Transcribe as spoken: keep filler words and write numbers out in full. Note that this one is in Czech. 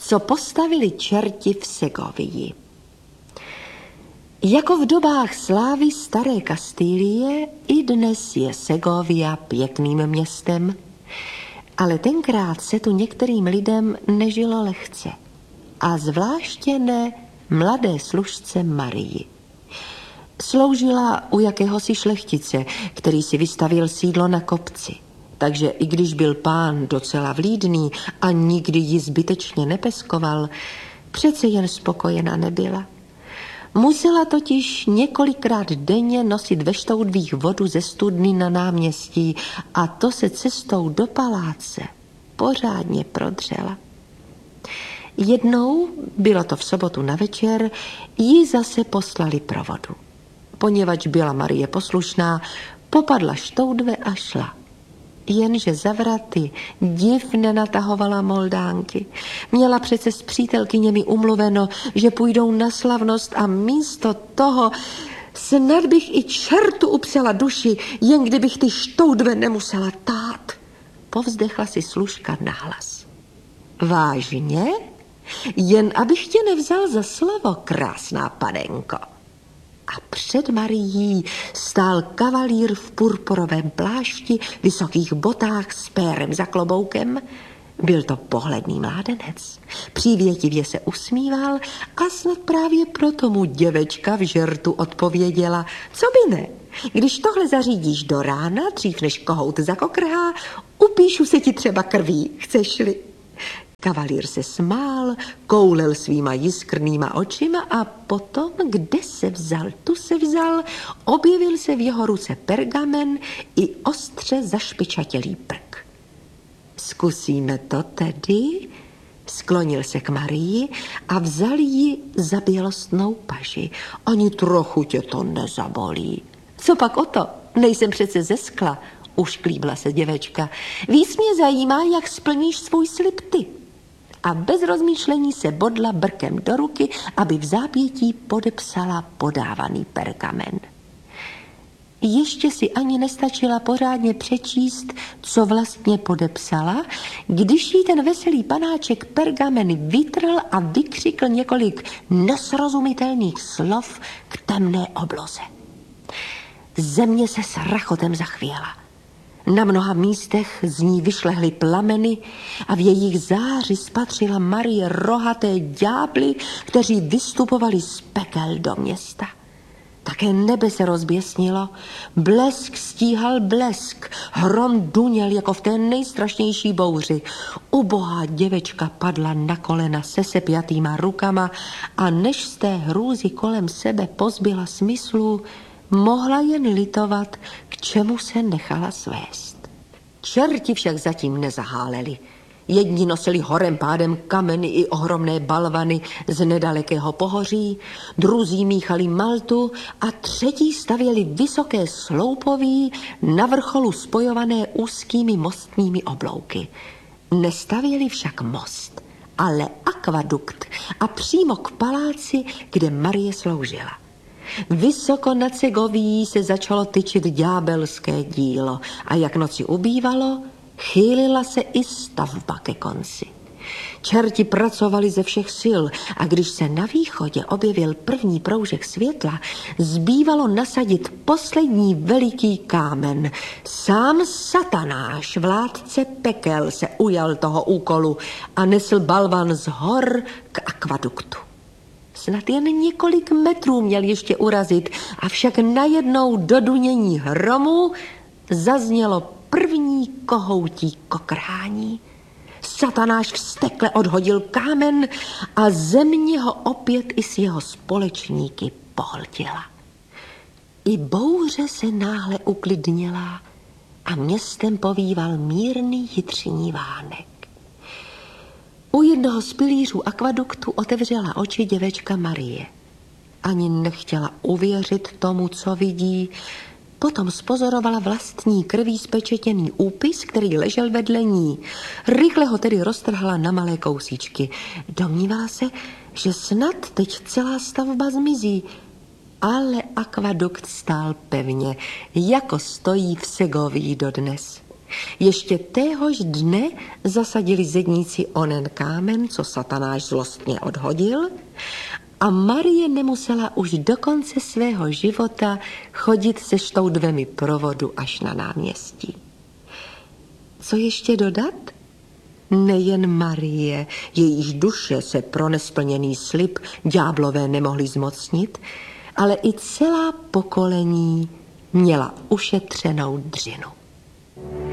co postavili čerti v Segovii. Jako v dobách slávy staré Kastýlie i dnes je Segovia pěkným městem, ale tenkrát se tu některým lidem nežilo lehce a zvláště ne mladé služce Marii. Sloužila u jakéhosi šlechtice, který si vystavil sídlo na kopci. Takže i když byl pán docela vlídný a nikdy ji zbytečně nepeskoval, přece jen spokojená nebyla. Musela totiž několikrát denně nosit ve štoudvích vodu ze studny na náměstí a to se cestou do paláce pořádně prodřela. Jednou, bylo to v sobotu na večer, ji zase poslali pro vodu. Poněvadž byla Marie poslušná, popadla štoudve a šla. Jenže za vraty div nenatahovala Moldánky. Měla přece s přítelkyněmi umluveno, že půjdou na slavnost a místo toho snad bych i čertu upsala duši, jen kdybych ty štoudve nemusela tát. Povzdechla si služka nahlas. Vážně? Jen abych tě nevzal za slovo, krásná panenko. A před Marií stál kavalír v purpurovém plášti, vysokých botách s pérem za kloboukem. Byl to pohledný mládenec. Přívětivě se usmíval a snad právě proto mu děvečka v žertu odpověděla. Co by ne? Když tohle zařídíš do rána, dřív než kohout zakokrhá, upíšu se ti třeba krví, chceš-li? Kavalír se smál, koulel svýma jiskrnýma očima a potom, kde se vzal, tu se vzal, objevil se v jeho ruce pergamen i ostře zašpičatělý prk. Zkusíme to tedy? Sklonil se k Marii a vzal ji za bělostnou paži. Ani trochu tě to nezabolí. Co pak o to? Nejsem přece ze skla, ušklíbla se děvečka. Víc mě zajímá, jak splníš svůj slib ty. A bez rozmýšlení se bodla brkem do ruky, aby v zápětí podepsala podávaný pergamen. Ještě si ani nestačila pořádně přečíst, co vlastně podepsala, když jí ten veselý panáček pergameny vytrhl a vykřikl několik nesrozumitelných slov k temné obloze. Země se s rachotem zachvěla. Na mnoha místech z ní vyšlehly plameny a v jejich záři spatřila Marie rohaté ďábly, kteří vystupovali z pekel do města. Také nebe se rozběsnilo, blesk stíhal blesk, hrom duněl jako v té nejstrašnější bouři. Ubohá děvečka padla na kolena se sepjatýma rukama a než z té hrůzy kolem sebe pozbyla smyslu, mohla jen litovat, k čemu se nechala svést. Čerti však zatím nezaháleli. Jedni nosili horem pádem kameny i ohromné balvany z nedalekého pohoří, druzí míchali maltu a třetí stavěli vysoké sloupoví na vrcholu spojované úzkými mostními oblouky. Nestavěli však most, ale akvadukt a přímo k paláci, kde Marie sloužila. Vysoko nad Segovií se začalo tyčit ďábelské dílo a jak noci ubývalo, chýlila se i stavba ke konci. Čerti pracovali ze všech sil a když se na východě objevil první proužek světla, zbývalo nasadit poslední veliký kámen. Sám Satanáš, vládce pekel, se ujal toho úkolu a nesl balvan z hor k akvaduktu. Snad jen několik metrů měl ještě urazit, avšak najednou do dunění hromu zaznělo první kohoutí kokrhání. Satanáš vztekle odhodil kámen a země ho opět i s jeho společníky pohltila. I bouře se náhle uklidnila a městem povýval mírný jitřiní vánek. U jednoho z pilířů akvaduktu otevřela oči děvečka Marie. Ani nechtěla uvěřit tomu, co vidí. Potom spozorovala vlastní krví spečetěný úpis, který ležel vedle ní. Rychle ho tedy roztrhla na malé kousíčky. Domnívala se, že snad teď celá stavba zmizí. Ale akvadukt stál pevně, jako stojí v Segovii dodnes. Ještě téhož dne zasadili zedníci onen kámen, co Satanáš zlostně odhodil, a Marie nemusela už do konce svého života chodit se štoudvemi provodu až na náměstí. Co ještě dodat? Nejen Marie, jejíž duše se pro nesplněný slib ďáblové nemohli zmocnit, ale i celá pokolení měla ušetřenou dřinu.